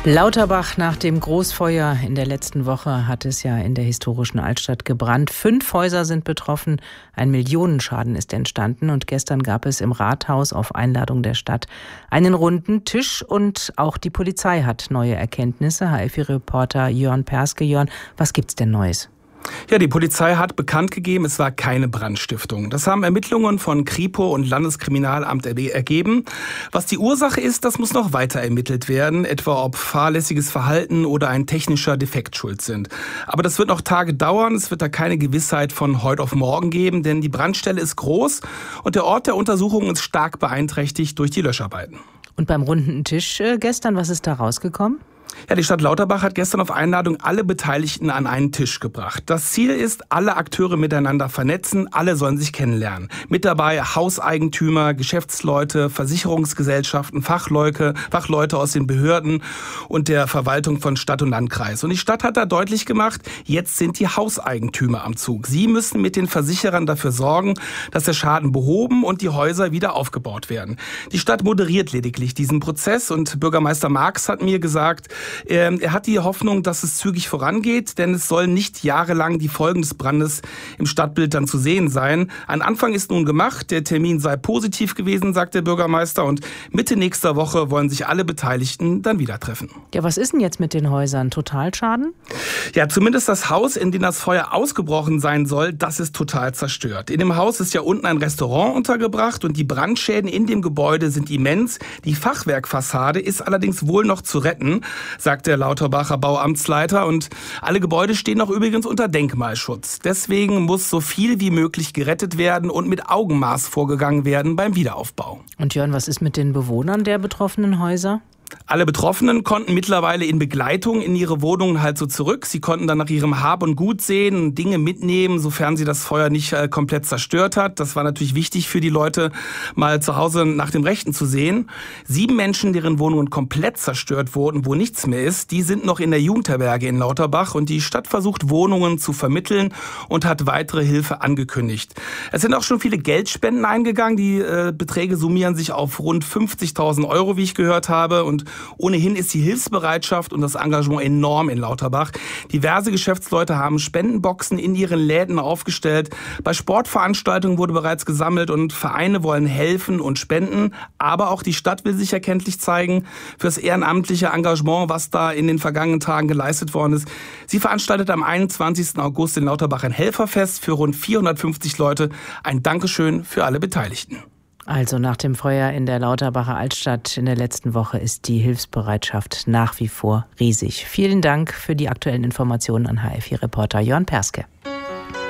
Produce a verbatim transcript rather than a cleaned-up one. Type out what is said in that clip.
Lauterbach nach dem Großfeuer in der letzten Woche hat es ja in der historischen Altstadt gebrannt. Fünf Häuser sind betroffen, ein Millionenschaden ist entstanden und gestern gab es im Rathaus auf Einladung der Stadt einen runden Tisch und auch die Polizei hat neue Erkenntnisse. H F I-Reporter Jörn Perske. Jörn, was gibt's denn Neues? Ja, die Polizei hat bekannt gegeben, es war keine Brandstiftung. Das haben Ermittlungen von Kripo und Landeskriminalamt ergeben. Was die Ursache ist, das muss noch weiter ermittelt werden, etwa ob fahrlässiges Verhalten oder ein technischer Defekt schuld sind. Aber das wird noch Tage dauern, es wird da keine Gewissheit von heute auf morgen geben, denn die Brandstelle ist groß und der Ort der Untersuchung ist stark beeinträchtigt durch die Löscharbeiten. Und beim runden Tisch äh, gestern, was ist da rausgekommen? Ja, die Stadt Lauterbach hat gestern auf Einladung alle Beteiligten an einen Tisch gebracht. Das Ziel ist, alle Akteure miteinander vernetzen, alle sollen sich kennenlernen. Mit dabei Hauseigentümer, Geschäftsleute, Versicherungsgesellschaften, Fachleute, Fachleute aus den Behörden und der Verwaltung von Stadt und Landkreis. Und die Stadt hat da deutlich gemacht, jetzt sind die Hauseigentümer am Zug. Sie müssen mit den Versicherern dafür sorgen, dass der Schaden behoben und die Häuser wieder aufgebaut werden. Die Stadt moderiert lediglich diesen Prozess und Bürgermeister Marx hat mir gesagt, er hat die Hoffnung, dass es zügig vorangeht, denn es sollen nicht jahrelang die Folgen des Brandes im Stadtbild dann zu sehen sein. Ein Anfang ist nun gemacht, der Termin sei positiv gewesen, sagt der Bürgermeister, und Mitte nächster Woche wollen sich alle Beteiligten dann wieder treffen. Ja, was ist denn jetzt mit den Häusern? Totalschaden? Ja, zumindest das Haus, in dem das Feuer ausgebrochen sein soll, das ist total zerstört. In dem Haus ist ja unten ein Restaurant untergebracht und die Brandschäden in dem Gebäude sind immens. Die Fachwerkfassade ist allerdings wohl noch zu retten, sagt der Lauterbacher Bauamtsleiter. Und alle Gebäude stehen auch übrigens unter Denkmalschutz. Deswegen muss so viel wie möglich gerettet werden und mit Augenmaß vorgegangen werden beim Wiederaufbau. Und Jörn, was ist mit den Bewohnern der betroffenen Häuser? Alle Betroffenen konnten mittlerweile in Begleitung in ihre Wohnungen halt so zurück. Sie konnten dann nach ihrem Hab und Gut sehen, Dinge mitnehmen, sofern sie das Feuer nicht äh, komplett zerstört hat. Das war natürlich wichtig für die Leute, mal zu Hause nach dem Rechten zu sehen. Sieben Menschen, deren Wohnungen komplett zerstört wurden, wo nichts mehr ist, die sind noch in der Jugendherberge in Lauterbach und die Stadt versucht, Wohnungen zu vermitteln und hat weitere Hilfe angekündigt. Es sind auch schon viele Geldspenden eingegangen. Die äh, Beträge summieren sich auf rund fünfzigtausend Euro, wie ich gehört habe. Und ohnehin ist die Hilfsbereitschaft und das Engagement enorm in Lauterbach. Diverse Geschäftsleute haben Spendenboxen in ihren Läden aufgestellt. Bei Sportveranstaltungen wurde bereits gesammelt und Vereine wollen helfen und spenden. Aber auch die Stadt will sich erkenntlich zeigen für das ehrenamtliche Engagement, was da in den vergangenen Tagen geleistet worden ist. Sie veranstaltet am einundzwanzigsten August in Lauterbach ein Helferfest für rund vierhundertfünfzig Leute. Ein Dankeschön für alle Beteiligten. Also nach dem Feuer in der Lauterbacher Altstadt in der letzten Woche ist die Hilfsbereitschaft nach wie vor riesig. Vielen Dank für die aktuellen Informationen an H F I-Reporter Jörn Perske.